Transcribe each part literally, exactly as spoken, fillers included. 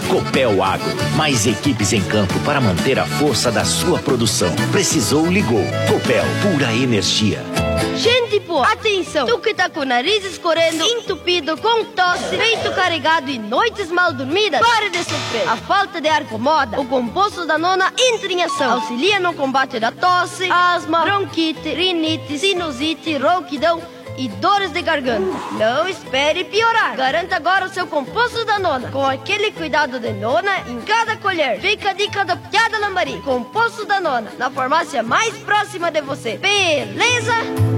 Copel Agro, mais equipes em campo para manter a força da sua produção. Precisou, ligou. Copel, pura energia. Gente boa, atenção! Tu que tá com o nariz escorrendo, entupido, com tosse, peito carregado e noites mal dormidas, pare de sofrer. A falta de ar incomoda. O composto da nona entra em ação. Auxilia no combate da tosse, asma, bronquite, rinite, sinusite, ronquidão e dores de garganta. Não espere piorar. Garanta agora o seu composto da nona, com aquele cuidado de nona em cada colher. Fica a dica da piada Lambari. Composto da nona, na farmácia mais próxima de você. Beleza?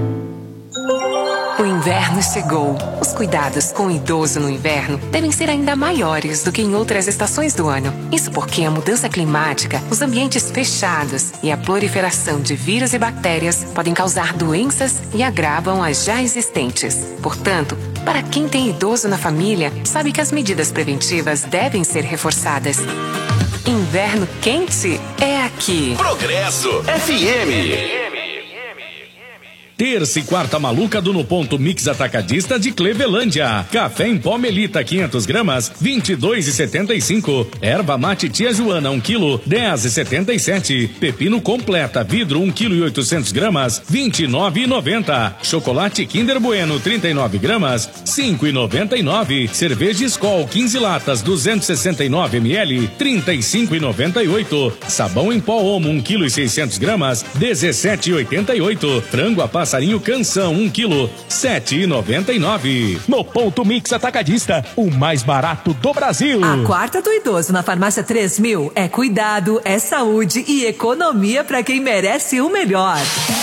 O inverno chegou. Os cuidados com o idoso no inverno devem ser ainda maiores do que em outras estações do ano. Isso porque a mudança climática, os ambientes fechados e a proliferação de vírus e bactérias podem causar doenças e agravam as já existentes. Portanto, para quem tem idoso na família, sabe que as medidas preventivas devem ser reforçadas. Inverno quente é aqui. Progresso F M. Terça e quarta maluca do No Ponto Mix Atacadista de Clevelândia. Café em pó Melita quinhentas gramas, vinte e dois e setenta e cinco. Erva mate Tia Joana um quilo, dez e setenta e sete. Pepino completa vidro um quilo e oitocentas gramas, vinte e nove e noventa. Chocolate Kinder Bueno trinta e nove gramas, cinco e noventa e nove. Cerveja Skol quinze latas duzentos e sessenta e nove mililitros, trinta e cinco e noventa e oito. Sabão em pó Omo um quilo e seiscentas gramas, dezessete e oitenta e oito. Frango a passarinho Canção um quilo, sete e noventa e nove. No Ponto Mix Atacadista, o mais barato do Brasil. A quarta do idoso na farmácia três mil é cuidado, é saúde e economia para quem merece o melhor.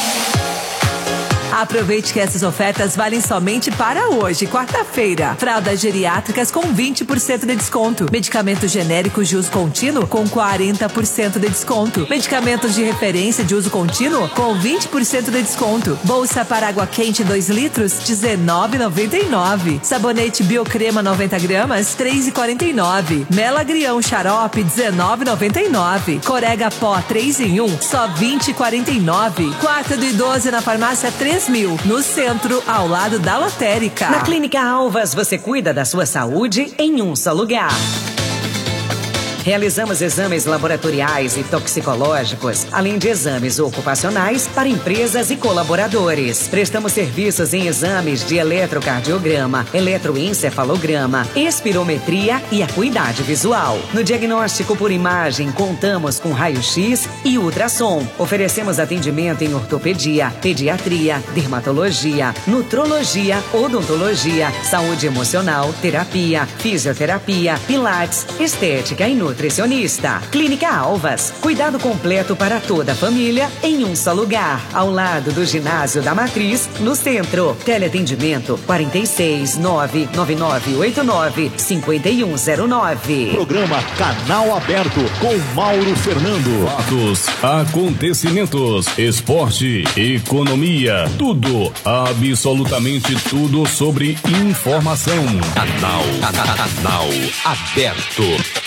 Aproveite que essas ofertas valem somente para hoje, quarta-feira. Fraldas geriátricas com vinte por cento de desconto. Medicamentos genéricos de uso contínuo com quarenta por cento de desconto. Medicamentos de referência de uso contínuo com vinte por cento de desconto. Bolsa para água quente dois litros, dezenove reais e noventa e nove centavos. Sabonete Biocrema noventa gramas, três reais e quarenta e nove centavos. Melagrião Xarope, dezenove reais e noventa e nove centavos. Corega Pó três em um, só vinte reais e quarenta e nove centavos. Quarta do idoso na farmácia três mil, no centro, ao lado da lotérica. Na Clínica Alvas, você cuida da sua saúde em um só lugar. Realizamos exames laboratoriais e toxicológicos, além de exames ocupacionais para empresas e colaboradores. Prestamos serviços em exames de eletrocardiograma, eletroencefalograma, espirometria e acuidade visual. No diagnóstico por imagem, contamos com raio-x e ultrassom. Oferecemos atendimento em ortopedia, pediatria, dermatologia, nutrologia, odontologia, saúde emocional, terapia, fisioterapia, pilates, estética e nutrição. Nutricionista. Clínica Alvas. Cuidado completo para toda a família em um só lugar. Ao lado do Ginásio da Matriz, no centro. Teleatendimento quarenta e seis, nove nove nove oito nove, cinco um zero nove. Programa Canal Aberto com Mauro Fernando. Fatos, acontecimentos, esporte, economia, tudo, absolutamente tudo sobre informação. Canal, canal Aberto.